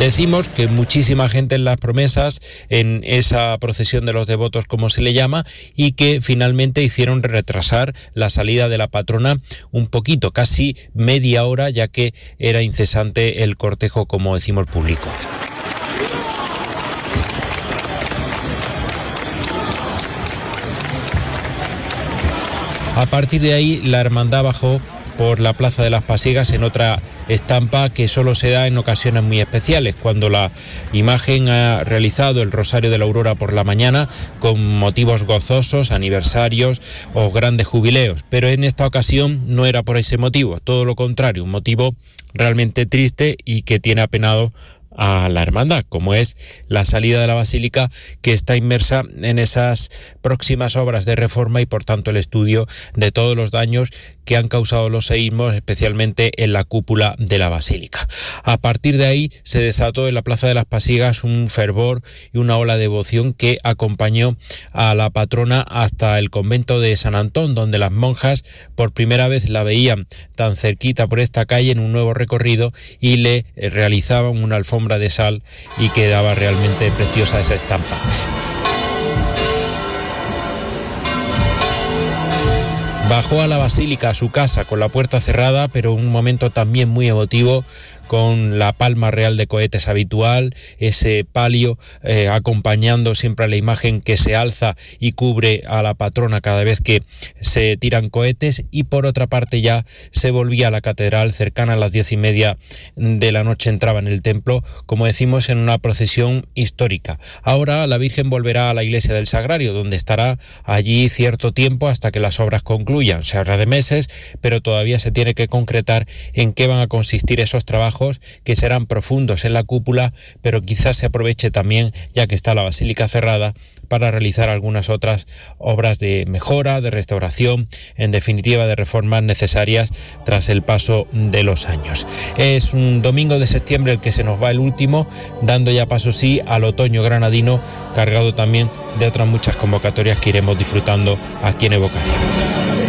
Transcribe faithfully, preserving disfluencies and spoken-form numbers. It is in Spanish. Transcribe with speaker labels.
Speaker 1: Decimos que muchísima gente en las promesas, en esa procesión de los devotos, como se le llama, y que finalmente hicieron retrasar la salida de la patrona un poquito, casi media hora, ya que era incesante el cortejo, como decimos, público. A partir de ahí, la hermandad bajó por la Plaza de las Pasiegas en otra estampa que solo se da en ocasiones muy especiales, cuando la imagen ha realizado el Rosario de la Aurora por la mañana con motivos gozosos, aniversarios o grandes jubileos, pero en esta ocasión no era por ese motivo, todo lo contrario, un motivo realmente triste y que tiene apenado a la hermandad, como es la salida de la basílica, que está inmersa en esas próximas obras de reforma y por tanto el estudio de todos los daños que han causado los seísmos, especialmente en la cúpula de la basílica. A partir de ahí se desató en la Plaza de las Pasiegas un fervor y una ola de devoción que acompañó a la patrona hasta el convento de San Antón, donde las monjas por primera vez la veían tan cerquita por esta calle en un nuevo recorrido y le realizaban una alfombra de sal y quedaba realmente preciosa esa estampa. Bajó a la basílica, a su casa, con la puerta cerrada, pero un momento también muy emotivo, con la palma real de cohetes habitual, ese palio eh, acompañando siempre a la imagen que se alza y cubre a la patrona cada vez que se tiran cohetes, y por otra parte ya se volvía a la catedral, cercana a las diez y media de la noche entraba en el templo, como decimos, en una procesión histórica. Ahora la Virgen volverá a la iglesia del Sagrario, donde estará allí cierto tiempo hasta que las obras concluyan. Se habla de meses, pero todavía se tiene que concretar en qué van a consistir esos trabajos, que serán profundos en la cúpula, pero quizás se aproveche también, ya que está la basílica cerrada, para realizar algunas otras obras de mejora, de restauración, en definitiva de reformas necesarias tras el paso de los años. Es un domingo de septiembre el que se nos va el último, dando ya paso sí al otoño granadino, cargado también de otras muchas convocatorias que iremos disfrutando aquí en Evocación.